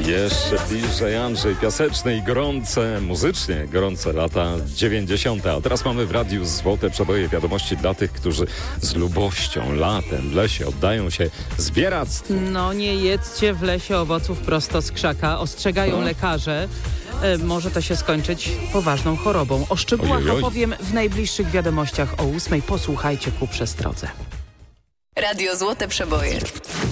Jeszcze bliżej Andrzej Piaseczny i gorące, muzycznie gorące lata 90. A teraz mamy w radiu złote przeboje, wiadomości dla tych, którzy z lubością latem w lesie oddają się zbieractwu. No nie jedzcie w lesie owoców prosto z krzaka, ostrzegają lekarze. Może to się skończyć poważną chorobą. O szczegółach opowiem w najbliższych wiadomościach o 8:00. Posłuchajcie ku przestrodze. Radio Złote Przeboje.